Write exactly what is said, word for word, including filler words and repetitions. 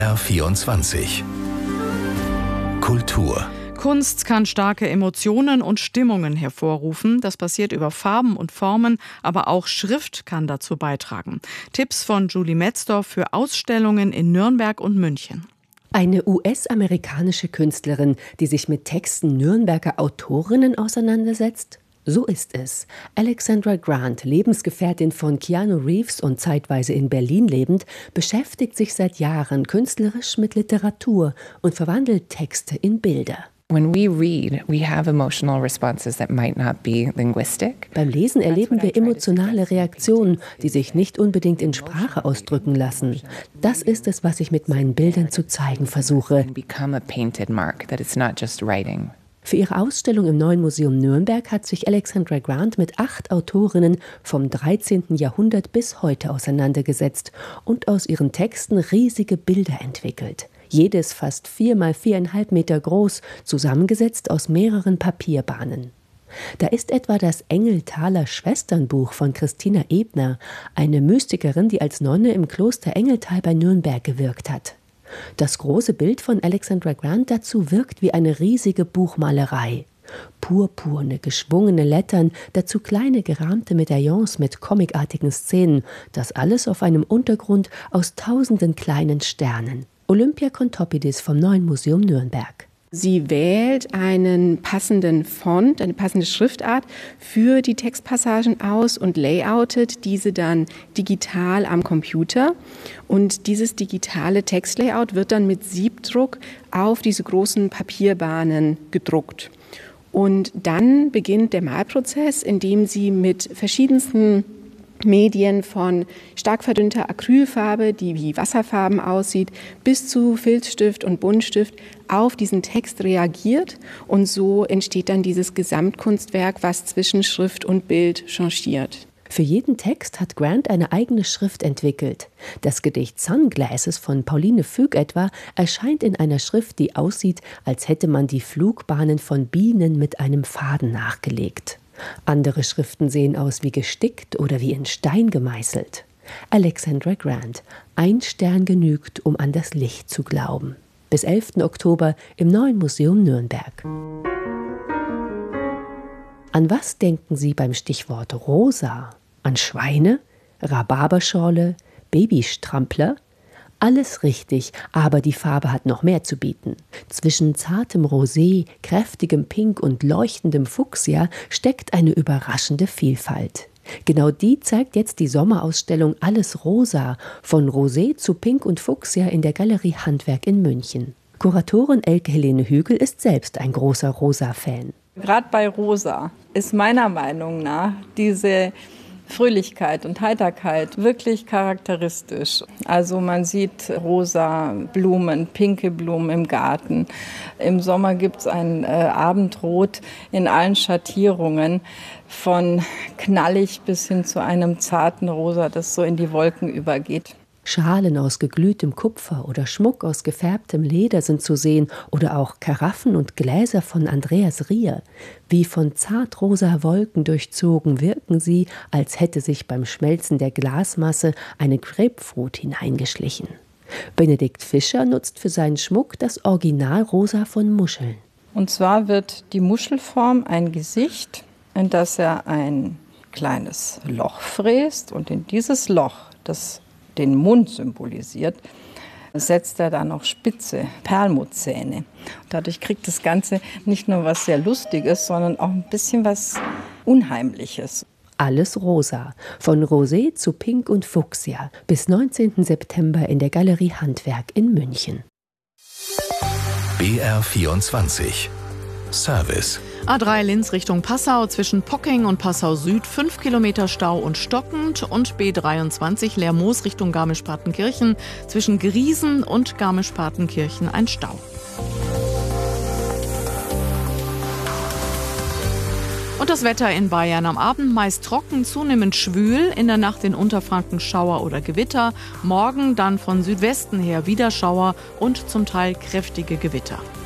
R vierundzwanzig Kultur. Kunst kann starke Emotionen und Stimmungen hervorrufen. Das passiert über Farben und Formen, aber auch Schrift kann dazu beitragen. Tipps von Julie Metzdorf für Ausstellungen in Nürnberg und München. Eine U S-amerikanische Künstlerin, die sich mit Texten Nürnberger Autorinnen auseinandersetzt? So ist es. Alexandra Grant, Lebensgefährtin von Keanu Reeves und zeitweise in Berlin lebend, beschäftigt sich seit Jahren künstlerisch mit Literatur und verwandelt Texte in Bilder. When we read, we have emotional responses that might not be linguistic. Beim Lesen erleben wir emotionale Reaktionen, die sich nicht unbedingt in Sprache ausdrücken lassen. Das ist es, was ich mit meinen Bildern zu zeigen versuche. Become a painted mark that it's not just writing. Für ihre Ausstellung im Neuen Museum Nürnberg hat sich Alexandra Grant mit acht Autorinnen vom dreizehnten Jahrhundert bis heute auseinandergesetzt und aus ihren Texten riesige Bilder entwickelt. Jedes fast vier mal viereinhalb Meter groß, zusammengesetzt aus mehreren Papierbahnen. Da ist etwa das Engeltaler Schwesternbuch von Christina Ebner, eine Mystikerin, die als Nonne im Kloster Engeltal bei Nürnberg gewirkt hat. Das große Bild von Alexandra Grant dazu wirkt wie eine riesige Buchmalerei. Purpurne, geschwungene Lettern, dazu kleine gerahmte Medaillons mit comicartigen Szenen, das alles auf einem Untergrund aus tausenden kleinen Sternen. Olympia Contopidis vom Neuen Museum Nürnberg. Sie wählt einen passenden Font, eine passende Schriftart für die Textpassagen aus und layoutet diese dann digital am Computer. Und dieses digitale Textlayout wird dann mit Siebdruck auf diese großen Papierbahnen gedruckt. Und dann beginnt der Malprozess, in dem sie mit verschiedensten Medien von stark verdünnter Acrylfarbe, die wie Wasserfarben aussieht, bis zu Filzstift und Buntstift auf diesen Text reagiert. Und so entsteht dann dieses Gesamtkunstwerk, was zwischen Schrift und Bild changiert. Für jeden Text hat Grant eine eigene Schrift entwickelt. Das Gedicht Sunglasses von Pauline Füg etwa erscheint in einer Schrift, die aussieht, als hätte man die Flugbahnen von Bienen mit einem Faden nachgelegt. Andere Schriften sehen aus wie gestickt oder wie in Stein gemeißelt. Alexandra Grant, ein Stern genügt, um an das Licht zu glauben. Bis elften Oktober im Neuen Museum Nürnberg. An was denken Sie beim Stichwort rosa? An Schweine? Rhabarberschorle? Babystrampler? Alles richtig, aber die Farbe hat noch mehr zu bieten. Zwischen zartem Rosé, kräftigem Pink und leuchtendem Fuchsia steckt eine überraschende Vielfalt. Genau die zeigt jetzt die Sommerausstellung Alles Rosa, von Rosé zu Pink und Fuchsia in der Galerie Handwerk in München. Kuratorin Elke Helene Hügel ist selbst ein großer Rosa-Fan. Gerade bei Rosa ist meiner Meinung nach diese Fröhlichkeit und Heiterkeit wirklich charakteristisch. Also man sieht rosa Blumen, pinke Blumen im Garten. Im Sommer gibt es ein äh, Abendrot in allen Schattierungen, von knallig bis hin zu einem zarten Rosa, das so in die Wolken übergeht. Schalen aus geglühtem Kupfer oder Schmuck aus gefärbtem Leder sind zu sehen oder auch Karaffen und Gläser von Andreas Rier. Wie von zartrosa Wolken durchzogen wirken sie, als hätte sich beim Schmelzen der Glasmasse eine Grapefruit hineingeschlichen. Benedikt Fischer nutzt für seinen Schmuck das Originalrosa von Muscheln. Und zwar wird die Muschelform ein Gesicht, in das er ein kleines Loch fräst, und in dieses Loch, das den Mund symbolisiert, setzt er dann noch spitze Perlmuttzähne. Dadurch kriegt das Ganze nicht nur was sehr Lustiges, sondern auch ein bisschen was Unheimliches. Alles rosa, von Rosé zu Pink und Fuchsia, bis neunzehnten September in der Galerie Handwerk in München. B R vierundzwanzig Service. A drei Linz Richtung Passau zwischen Pocking und Passau Süd fünf Kilometer Stau und stockend, und B dreiundzwanzig Lermoos Richtung Garmisch-Partenkirchen zwischen Griesen und Garmisch-Partenkirchen ein Stau. Und das Wetter in Bayern: am Abend meist trocken, zunehmend schwül, in der Nacht in Unterfranken Schauer oder Gewitter, morgen dann von Südwesten her wieder Schauer und zum Teil kräftige Gewitter.